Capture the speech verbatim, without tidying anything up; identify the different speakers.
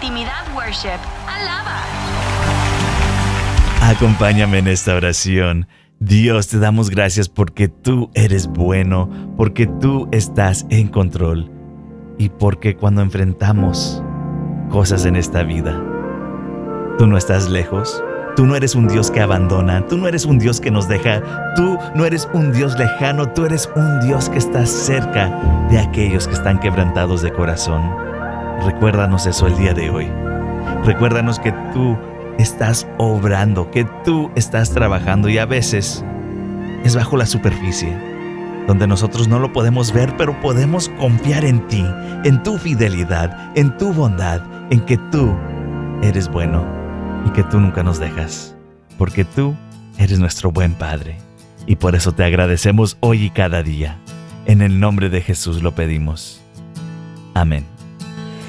Speaker 1: Intimidad Worship. Alaba.
Speaker 2: Acompáñame en esta oración. Dios, te damos gracias porque tú eres bueno, porque tú estás en control y porque cuando enfrentamos cosas en esta vida, tú no estás lejos. Tú no eres un Dios que abandona, tú no eres un Dios que nos deja, tú no eres un Dios lejano, tú eres un Dios que está cerca de aquellos que están quebrantados de corazón. Recuérdanos eso el día de hoy. Recuérdanos que tú estás obrando, que tú estás trabajando y a veces es bajo la superficie, donde nosotros no lo podemos ver, pero podemos confiar en ti, en tu fidelidad, en tu bondad, en que tú eres bueno. Y que tú nunca nos dejas, porque tú eres nuestro buen Padre. Y por eso te agradecemos hoy y cada día. En el nombre de Jesús lo pedimos. Amén.